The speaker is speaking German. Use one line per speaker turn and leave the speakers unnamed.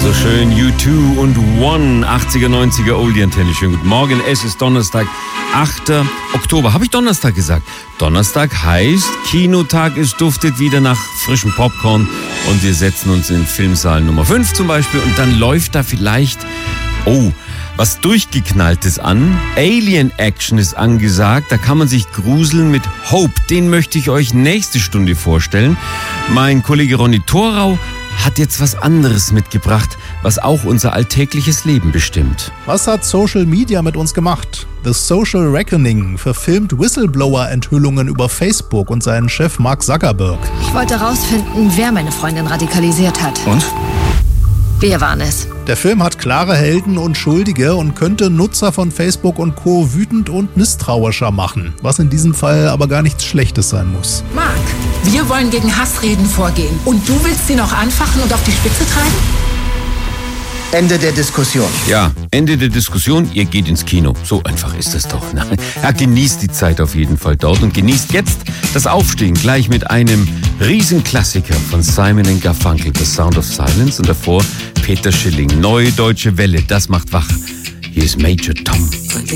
So schön, U2 und One, 80er, 90er Oldie-Antenne. Schönen guten Morgen, es ist Donnerstag, 8. Oktober. Habe ich Donnerstag gesagt? Donnerstag heißt, Kinotag, es duftet wieder nach frischem Popcorn und wir setzen uns in Filmsaal Nummer 5 zum Beispiel und dann läuft da vielleicht, was Durchgeknalltes an. Alien-Action ist angesagt, da kann man sich gruseln mit Hope. Den möchte ich euch nächste Stunde vorstellen. Mein Kollege Ronny Thorau hat jetzt was anderes mitgebracht, was auch unser alltägliches Leben bestimmt.
Was hat Social Media mit uns gemacht? The Social Reckoning verfilmt Whistleblower-Enthüllungen über Facebook und seinen Chef Mark Zuckerberg.
Ich wollte herausfinden, wer meine Freundin radikalisiert hat.
Und?
Wir waren es.
Der Film hat klare Helden und Schuldige und könnte Nutzer von Facebook und Co. wütend und misstrauischer machen, was in diesem Fall aber gar nichts Schlechtes sein muss.
Mark, wir wollen gegen Hassreden vorgehen und du willst sie noch anfachen und auf die Spitze treiben?
Ende der Diskussion.
Ja, Ende der Diskussion, ihr geht ins Kino. So einfach ist es doch. Ja, genießt die Zeit auf jeden Fall dort und genießt jetzt das Aufstehen gleich mit einem Riesenklassiker von Simon & Garfunkel, The Sound of Silence, und davor Peter Schilling, Neue Deutsche Welle, das macht wach. Hier ist Major Tom.